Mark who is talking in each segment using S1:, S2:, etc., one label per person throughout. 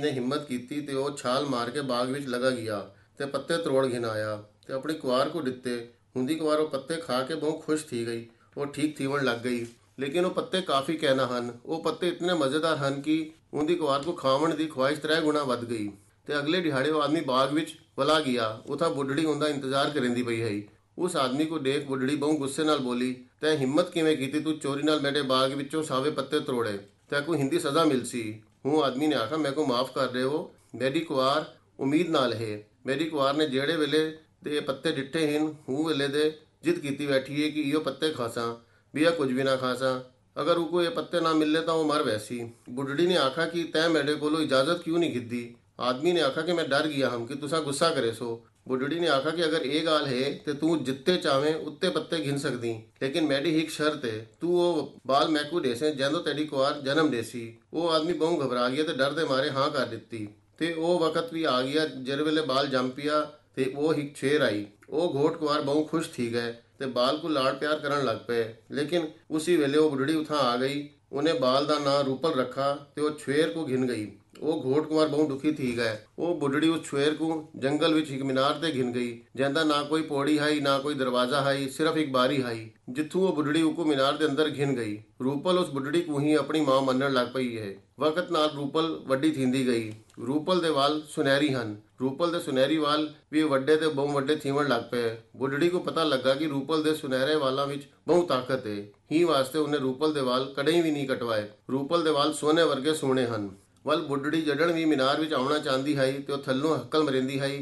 S1: ने हिम्मत की ते वो छाल मार के बाग विच लगा गया ते पत्ते त्रोड़ घिन आया ते अपनी कुआर को दिते। हुंदी कुआर वो पत्ते खा के बहुत खुश थी गई। वो ठीक थीवण लग गई, लेकिन वो पत्ते काफ़ी कहना हन। वो पत्ते इतने मज़ेदार हन कि उनकी कुआर को खावण की ख्वाहिश 3 गुणा वध गई। ते अगले दिहाड़े वो आदमी बाग विच वला गया। उथा बुढ़ड़ी उनका इंतजार करेंदी पई है। उस आदमी को देख बुढ़ड़ी बहुत गुस्से नाल बोली, तैं हिम्मत किवें कीती तू चोरी नाल मेरे बाग विचों सावे पत्ते त्रोड़े, तै को हिंदी सज़ा मिलसी। हूँ आदमी ने आखा, मैं को माफ़ कर रहे हो, मेरी कुआर उम्मीद नाल है। मेरी कुआर ने जेड़े वेले दे पत्ते डिठे हिन हूँ वेले दे जिद कीती बैठी है कि इो पत्ते खासा भी या कुछ भी ना खासा। अगर उको ये पत्ते ना मिलने तो वो मर वैसी। बुढ़ड़ी ने आखा कि तै मेरे को इजाजत क्यों नहीं कीती। आदमी ने आखा कि मैं डर गया हम कि तुसा गुस्सा करे सो। बुढ़ड़ी ने आखा कि अगर ये गाल है तो तू जितने चाहे उत्ते पत्ते घिन सकदी, लेकिन मेरी एक शर्त है, तू वो बाल मैकू देसे जैंदो तेरी कुआर जन्म देसी। वो आदमी बहुत घबरा गया तो डर दे मारे हाँ कर दिती। ते वो वक्त भी आ गया जर वेले बाल जम पिया ते वो हिक छेर आई। वो घोट कुआर बहुत खुश थी गए ते बाल को लाड़ प्यार करन लग पे। लेकिन उसी वेले वो बुढ़ड़ी उथा आ गई। उन्हें बाल का ना रूपल रखा ते वो छेर को घिन गई। वो घोट कुमार बहुत दुखी थी गए। वो बुढ़ड़ी उस छुएर को जंगल विच एक मीनार ते घिन गई, जैंदा ना कोई पौड़ी हाई ना कोई दरवाजा हाई, सिर्फ एक बारी हाई। जिथू वो बुढ़ड़ी उको मीनार के अंदर घिन गई। रूपल उस बुढ़ड़ी को ही अपनी मां मनन लग पई है। वक्त नाल रूपल वड्डी थींदी गई। रूपल दे वाल सुनहरी हन। रूपल दे सुनहरी वाल भी वड्डे ते बहुत वड्डे थीवण लग पे। बुढ़ड़ी को पता लगा कि रूपल दे सुनहरे वालों विच बहुत ताकत है। ही वास्ते उन्हें रूपल दे वाल कदई भी नहीं कटवाए। रूपल दे वाल सोने वर्गे सोने हन। वल बुढ़ड़ी जडन भी मीनार विच आउणा चाहती है तो थल्लों हक्कल मरेंदी है,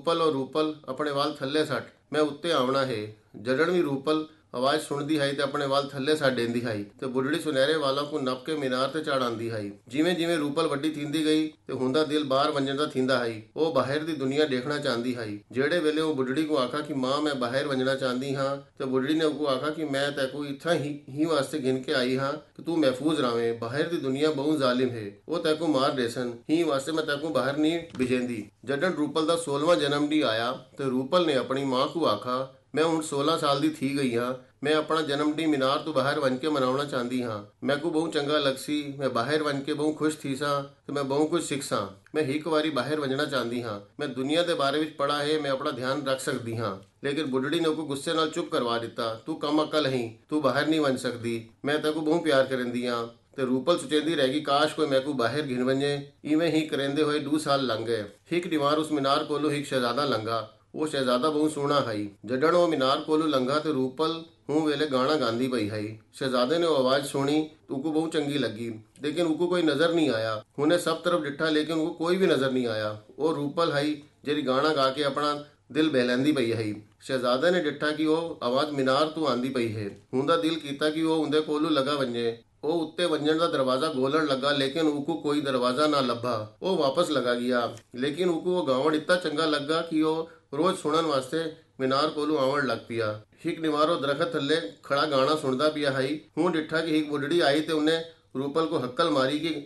S1: रूपल अपने वाल थल्ले सट, मैं उत्ते आवना है। जडन भी रूपल आवाज सुनती है तो अपने वाल थल्ले सट देंदी है तो बुढ़ड़ी सुनहरे वालों को नप के मीनार ते चढ़ाती है। जिवें जिवें रूपल वड्डी थींदी गई तो हुंदा दिल बाहर वंजण दा थींदा है। वो बाहर दी दुनिया देखना चाहती है। जेड़े वेले वो बुढ़ड़ी को आखा कि मां मैं बाहर वंजना चाहती हाँ, तो बुढ़ड़ी ने उको आखा कि मैं तैको इत्था ही वास्ते गिन के आई हाँ कि तू महफूज रहे। बाहर दी दुनिया बहुत जालिम है, वो तैको मार देसन, ही वास्ते मैं तैको बाहर नहीं भिजेंदी। जडन रूपल दा 16वां जन्मदिन आया तो रूपल ने अपनी मां को आखा, मैं हूँ 16 साल की थी गई हाँ, मैं अपना जन्मदिन मीनार तो बाहर वन के मनावना चाहती हाँ। मैं को बहुत चंगा लगसी, मैं बाहर वन के बहुत खुश थी सा तो मैं बहुत कुछ सीखसा। मैं एक बारी बाहर वंजना चाहती हाँ। मैं दुनिया के बारे में पढ़ा है, मैं अपना ध्यान रख सकती हाँ। लेकिन बुढ़ड़ी ने उसको गुस्से नाल चुप करवा दिता। तू कम अकल ही, तू बाहर नहीं वन सकती, मैं तेको बहुत प्यार करेंदी हाँ। ते रूपल सुचेंदी रहेगी काश कोई मैं को बाहर घिन वंजे। इवें ही करेंदे हुए 2 साल लंघ गए। हिक दीवार उस मीनार कोलो हिक शहजादा लंघा। वो शहजादा बहुत सोहना है। जडन वो मीनार कोलो लंघा तो रूपल हूँ वेले गाना गांधी पई है। शहजादे ने वो आवाज सुनी तो उको बहुत चंगी लगी, लेकिन उको कोई नजर नहीं आया। उन्हें सब तरफ डिठा लेकिन उको कोई भी नजर नहीं आया। वो रूपल है जेरी गाना गा के अपना दिल बहलांदी पई है। शहजादे ने डिठा कि वो आवाज मीनार तो आंदी पई है। हुंदा दिल कीता कि वो उंदे कोलू लगा वंजे। वो उत्ते वंजन का दरवाजा गोलन लगा, लेकिन उको कोई दरवाजा ना लभा। वो वापस लगा गया, लेकिन उको वो गावण इतना चंगा लगा कि वो रोज सुनन वास्ते मीनार कोलू आवण लग पिया। हिक निवारो दरखत थल्ले खड़ा गाना सुनदा पिया है। हूँ डिठा कि हिक बुढ़ड़ी आई ते उन्हें रूपल को हक्कल मारी कि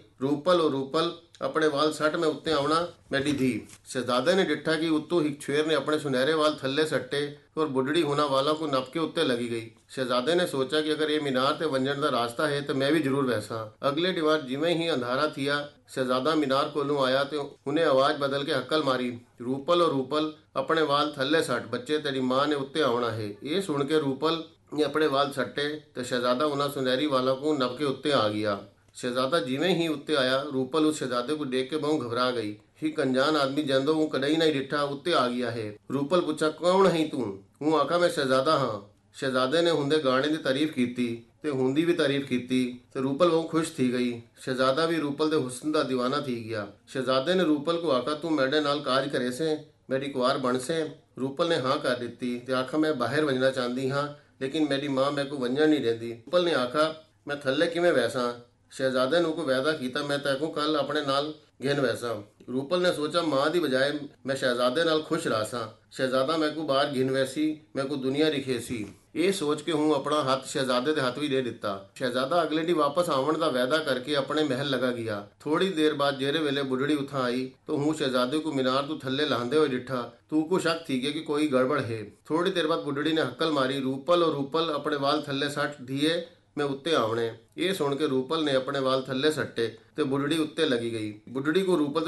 S1: रूपल अपने वाल सट में उत्ते आवना मैडी थी। शहजादे ने डिठा कि उत्तो हिक छेर ने अपने सुनहरे वाल थल्ले सट्टे और बुढ़ड़ी होना वाला को नप के उत्ते लगी गई। शहजादे ने सोचा कि अगर ये मीनार ते वंजन का रास्ता है तो मैं भी जरूर वैसा। अगले दीवार जिवें ही अंधारा थिया, शहजादा मीनार कोलों आया तो उन्हें आवाज बदल के हक्कल मारी, रूपल अपने वाल थल्ले सट, बच्चे तेरी मां ने उत्ते आवना है। ये सुन के रूपल ने अपने वाल सट्टे तो शहजादा उन्हें सुनहरी वालों को नप के उत्ते आ गया। शहजादा जिवें ही उत्ते आया, रूपल उस शहजादे को देख के बहुत घबरा गई। ही अनजान आदमी जंदो वो कदई नहीं डिठा उत्ते आ गया है। रूपल पूछा, कौन है तू? हूँ आखा मैं शहजादा हाँ। शहजादे ने हुंदे गाने की तारीफ की ते हुंदी भी तारीफ की तो रूपल बहुत खुश थी गई। शहजादा भी रूपल दे हुस्न दा दीवाना थी गया। शहजादे ने रूपल को आखा, तू मेरे नाल काज करे से, मेरी कुआर बन से। रूपल ने हाँ कर दी ते आखा मैं बाहर वंजना चाहती हाँ, लेकिन मेरी मां मैं को वंजन नहीं देती। रूपल ने आखा, मैं थल्ले किवें वैसा? शहजादे ने को वायदा किया, मैं तैको कल अपने नाल घेन वैसा। रूपल ने सोचा मां दी बजाय मैं शहजादे नाल खुश रहा सा। शहजादा मैं को बाहर घिन वैसी, मैं को दुनिया रिखेसी। ये सोच के हूँ अपना हाथ शहजादे के हाथ भी दे दिता। शहजादा अगले दी वापस आवन का वायदा करके अपने महल लगा गया। थोड़ी देर बाद जेरे वेले बुढ़ड़ी उठा आई तो हूँ शहजादे को मीनार तो थल्ले लांदे हुए डिठा तो को शक थी गया कि कोई गड़बड़ है। थोड़ी देर बाद बुढ़ड़ी ने हक्कल मारी, रूपल अपने वाल थल्ले सट दिए, मैं उत्ते आवने। ये सुन के रूपल ने अपने वाल थल्ले सट्टे तो बुढ़ड़ी उत्ते लगी गई। बुढ़ड़ी को रूपल